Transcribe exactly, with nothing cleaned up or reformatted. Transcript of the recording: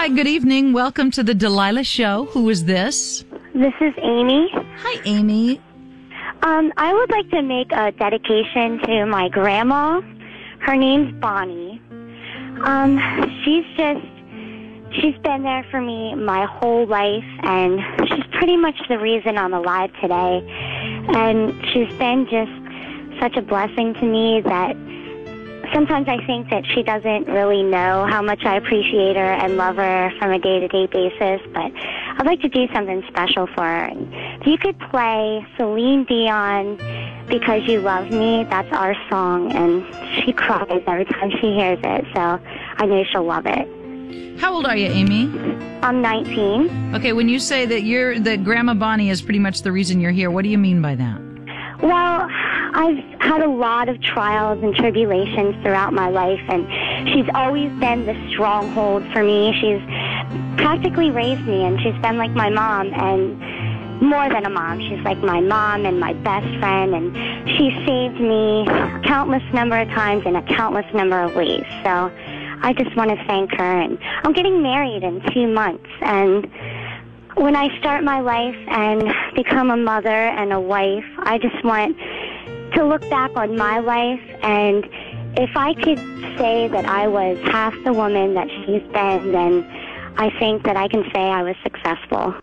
Hi, good evening. Welcome to the Delilah Show. Who is this? This is Amy. Hi, Amy. Um, I would like to make a dedication to my grandma. Her name's Bonnie. Um, she's just, she's been there for me my whole life, and she's pretty much the reason I'm alive today. And she's been just such a blessing to me that sometimes I think that she doesn't really know how much I appreciate her and love her from a day-to-day basis, but I'd like to do something special for her. If you could play Celine Dion, Because You Love Me, that's our song, and she cries every time she hears it, so I know she'll love it. How old are you, Amy? I'm nineteen. Okay, when you say that you're that Grandma Bonnie is pretty much the reason you're here, what do you mean by that? Well, I've had a lot of trials and tribulations throughout my life, and she's always been the stronghold for me. She's practically raised me, and she's been like my mom, and more than a mom. She's like my mom and my best friend, and she saved me a countless number of times in a countless number of ways. So I just want to thank her, and I'm getting married in two months, and when I start my life and become a mother and a wife, I just want to look back on my life, and if I could say that I was half the woman that she's been, then I think that I can say I was successful.